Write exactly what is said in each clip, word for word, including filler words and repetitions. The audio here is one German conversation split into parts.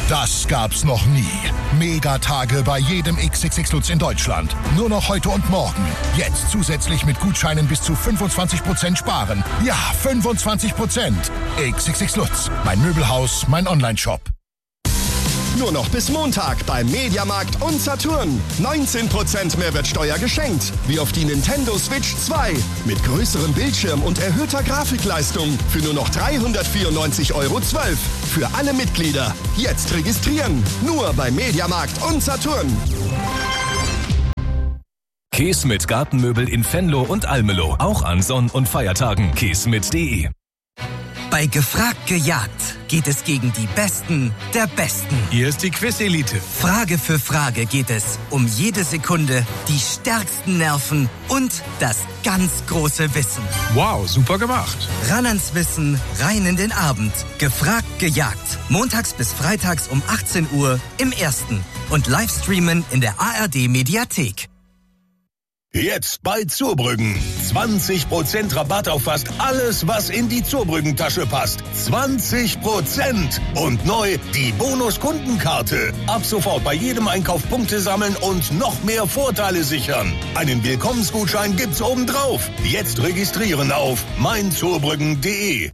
Das gab's noch nie. Megatage bei jedem X X X Lutz in Deutschland. Nur noch heute und morgen. Jetzt zusätzlich mit Gutscheinen bis zu fünfundzwanzig Prozent sparen. Ja, fünfundzwanzig Prozent. X X X Lutz. Mein Möbelhaus, mein Onlineshop. Nur noch bis Montag beim Mediamarkt und Saturn. neunzehn Prozent Mehrwertsteuer geschenkt. Wie auf die Nintendo Switch zwei. Mit größerem Bildschirm und erhöhter Grafikleistung. Für nur noch dreihundertvierundneunzig Euro zwölf. Für alle Mitglieder. Jetzt registrieren. Nur beim Mediamarkt und Saturn. Keesmit Gartenmöbel in Venlo und Almelo. Auch an Sonn- und Feiertagen. keesmit punkt de. Bei Gefragt gejagt geht es gegen die Besten der Besten. Hier ist die Quiz-Elite. Frage für Frage geht es um jede Sekunde, die stärksten Nerven und das ganz große Wissen. Wow, super gemacht. Ran ans Wissen, rein in den Abend. Gefragt gejagt. Montags bis freitags um achtzehn Uhr im Ersten. Und Livestreamen in der A R D-Mediathek. Jetzt bei Zurbrüggen. zwanzig Prozent Rabatt auf fast alles, was in die Zurbrüggen-Tasche passt. zwanzig Prozent! Und neu die Bonus-Kundenkarte. Ab sofort bei jedem Einkauf Punkte sammeln und noch mehr Vorteile sichern. Einen Willkommensgutschein gibt's obendrauf. Jetzt registrieren auf mein zurbrüggen punkt de.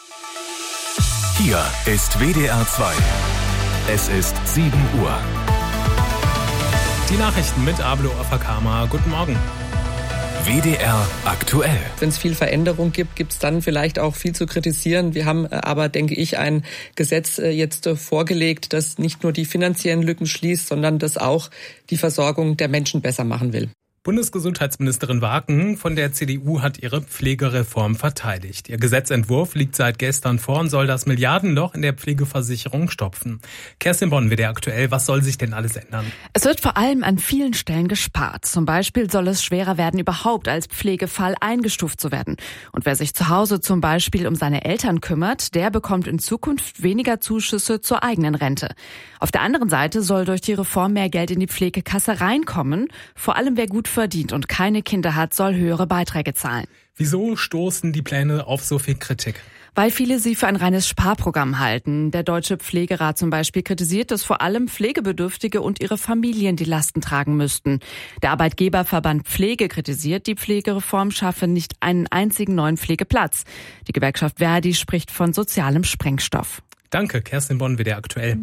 Hier ist W D R zwei. Es ist sieben Uhr. Die Nachrichten mit Ablo Afakama. Guten Morgen. W D R aktuell. Wenn es viel Veränderung gibt, gibt es dann vielleicht auch viel zu kritisieren. Wir haben aber, denke ich, ein Gesetz jetzt vorgelegt, das nicht nur die finanziellen Lücken schließt, sondern das auch die Versorgung der Menschen besser machen will. Bundesgesundheitsministerin Waken von der C D U hat ihre Pflegereform verteidigt. Ihr Gesetzentwurf liegt seit gestern vor und soll das Milliardenloch in der Pflegeversicherung stopfen. Kerstin Bonn, W D R aktuell, was soll sich denn alles ändern? Es wird vor allem an vielen Stellen gespart. Zum Beispiel soll es schwerer werden, überhaupt als Pflegefall eingestuft zu werden. Und wer sich zu Hause zum Beispiel um seine Eltern kümmert, der bekommt in Zukunft weniger Zuschüsse zur eigenen Rente. Auf der anderen Seite soll durch die Reform mehr Geld in die Pflegekasse reinkommen. Vor allem wer gut verdient und keine Kinder hat, soll höhere Beiträge zahlen. Wieso stoßen die Pläne auf so viel Kritik? Weil viele sie für ein reines Sparprogramm halten. Der Deutsche Pflegerat zum Beispiel kritisiert, dass vor allem Pflegebedürftige und ihre Familien die Lasten tragen müssten. Der Arbeitgeberverband Pflege kritisiert, die Pflegereform schaffe nicht einen einzigen neuen Pflegeplatz. Die Gewerkschaft Verdi spricht von sozialem Sprengstoff. Danke, Kerstin Bonn, W D R aktuell.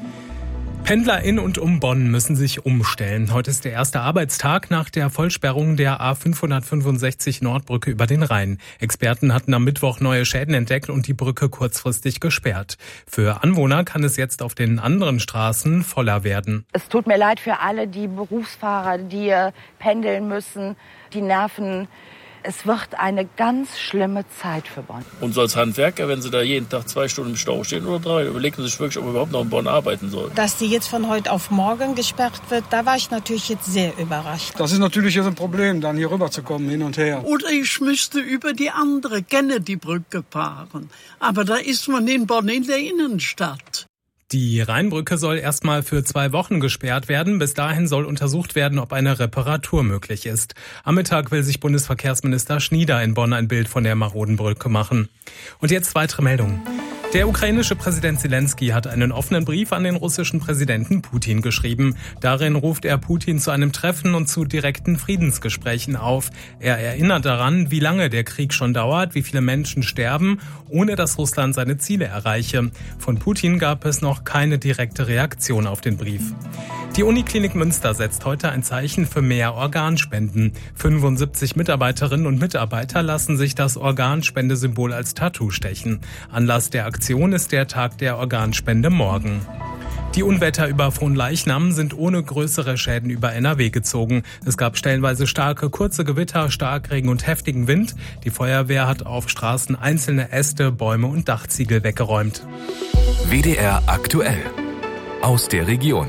Pendler in und um Bonn müssen sich umstellen. Heute ist der erste Arbeitstag nach der Vollsperrung der A fünfhundertfünfundsechzig Nordbrücke über den Rhein. Experten hatten am Mittwoch neue Schäden entdeckt und die Brücke kurzfristig gesperrt. Für Anwohner kann es jetzt auf den anderen Straßen voller werden. Es tut mir leid für alle die Berufsfahrer, die pendeln müssen, die Nerven. Es wird eine ganz schlimme Zeit für Bonn. Und so als Handwerker, wenn Sie da jeden Tag zwei Stunden im Stau stehen oder drei, überlegen Sie sich wirklich, ob man überhaupt noch in Bonn arbeiten soll. Dass die jetzt von heute auf morgen gesperrt wird, da war ich natürlich jetzt sehr überrascht. Das ist natürlich jetzt ein Problem, dann hier rüber zu kommen, hin und her. Oder ich müsste über die andere Kennedy-Brücke fahren. Aber da ist man in Bonn in der Innenstadt. Die Rheinbrücke soll erstmal für zwei Wochen gesperrt werden. Bis dahin soll untersucht werden, ob eine Reparatur möglich ist. Am Mittag will sich Bundesverkehrsminister Schnieder in Bonn ein Bild von der maroden Brücke machen. Und jetzt weitere Meldungen. Der ukrainische Präsident Zelensky hat einen offenen Brief an den russischen Präsidenten Putin geschrieben. Darin ruft er Putin zu einem Treffen und zu direkten Friedensgesprächen auf. Er erinnert daran, wie lange der Krieg schon dauert, wie viele Menschen sterben, ohne dass Russland seine Ziele erreiche. Von Putin gab es noch keine direkte Reaktion auf den Brief. Die Uniklinik Münster setzt heute ein Zeichen für mehr Organspenden. fünfundsiebzig Mitarbeiterinnen und Mitarbeiter lassen sich das Organspendesymbol als Tattoo stechen. Anlass der Aktion ist der Tag der Organspende morgen. Die Unwetter über Fronleichnam sind ohne größere Schäden über N R W gezogen. Es gab stellenweise starke, kurze Gewitter, Starkregen und heftigen Wind. Die Feuerwehr hat auf Straßen einzelne Äste, Bäume und Dachziegel weggeräumt. W D R aktuell. Aus der Region.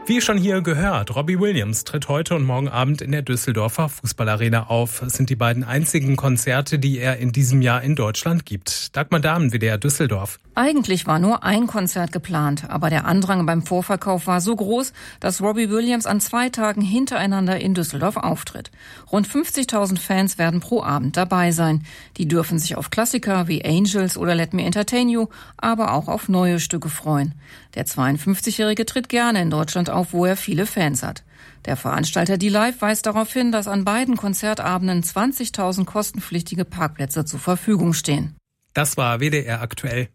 Wie schon hier gehört, Robbie Williams tritt heute und morgen Abend in der Düsseldorfer Fußballarena auf. Es sind die beiden einzigen Konzerte, die er in diesem Jahr in Deutschland gibt. Dagmar Dahmen, W D R Düsseldorf. Eigentlich war nur ein Konzert geplant, aber der Andrang beim Vorverkauf war so groß, dass Robbie Williams an zwei Tagen hintereinander in Düsseldorf auftritt. Rund fünfzigtausend Fans werden pro Abend dabei sein. Die dürfen sich auf Klassiker wie Angels oder Let Me Entertain You, aber auch auf neue Stücke freuen. Der zweiundfünfzigjährige tritt gerne in Deutschland auf, wo er viele Fans hat. Der Veranstalter D-Live weist darauf hin, dass an beiden Konzertabenden zwanzigtausend kostenpflichtige Parkplätze zur Verfügung stehen. Das war W D R aktuell.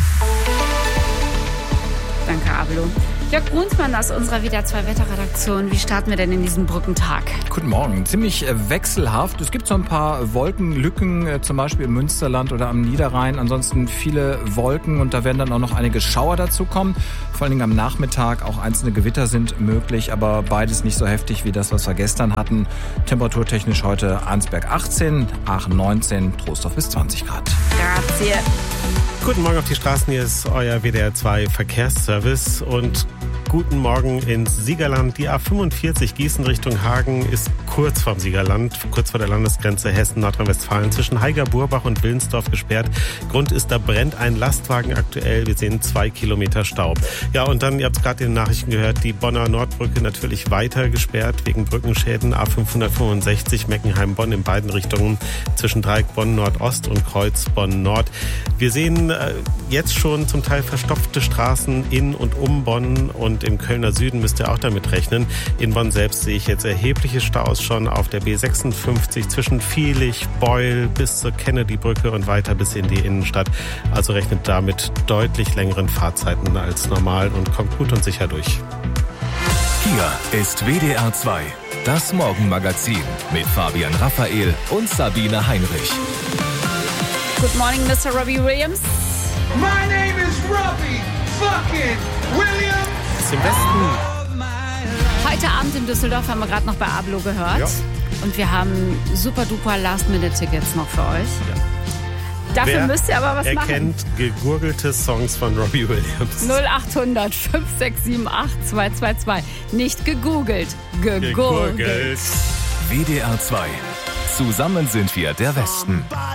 Danke, Abelo. Jörg Brunsmann aus unserer W D R zwei Wetterredaktion. Wie starten wir denn in diesen Brückentag? Guten Morgen. Ziemlich wechselhaft. Es gibt so ein paar Wolkenlücken, zum Beispiel im Münsterland oder am Niederrhein. Ansonsten viele Wolken und da werden dann auch noch einige Schauer dazu kommen. Vor allen Dingen am Nachmittag. Auch einzelne Gewitter sind möglich, aber beides nicht so heftig wie das, was wir gestern hatten. Temperaturtechnisch heute Arnsberg achtzehn, Aachen neunzehn, Troisdorf bis zwanzig Grad. Grazie. Guten Morgen auf die Straßen, hier ist euer W D R zwei Verkehrsservice und guten Morgen ins Siegerland. Die A fünfundvierzig Gießen Richtung Hagen ist kurz vorm Siegerland, kurz vor der Landesgrenze Hessen-Nordrhein-Westfalen zwischen Haiger-Burbach und Willensdorf gesperrt. Grund ist, da brennt ein Lastwagen aktuell. Wir sehen zwei Kilometer Stau. Ja, und dann, ihr habt es gerade in den Nachrichten gehört, die Bonner Nordbrücke natürlich weiter gesperrt wegen Brückenschäden. A fünfhundertfünfundsechzig Meckenheim-Bonn in beiden Richtungen zwischen Dreieck Bonn-Nord-Ost und Kreuz Bonn-Nord. Wir sehen äh, jetzt schon zum Teil verstopfte Straßen in und um Bonn und im Kölner Süden müsst ihr auch damit rechnen. In Bonn selbst sehe ich jetzt erhebliche Staus schon auf der B sechsundfünfzig zwischen Vielich, Beul bis zur Kennedy-Brücke und weiter bis in die Innenstadt. Also rechnet damit deutlich längeren Fahrzeiten als normal und kommt gut und sicher durch. Hier ist W D R zwei, das Morgenmagazin mit Fabian Raphael und Sabine Heinrich. Good morning, Mister Robbie Williams. My name is Robbie fucking Williams. Im Westen. Heute Abend in Düsseldorf haben wir gerade noch bei Ablo gehört. Ja. Und wir haben super duper Last-Minute-Tickets noch für euch. Ja. Dafür Wer müsst ihr aber was machen. Wer kennt gegurgelte Songs von Robbie Williams? null acht hundert fünf sechs sieben acht zwei zwei zwei. Nicht gegoogelt, gegurgelt. W D R zwei. Zusammen sind wir der Westen.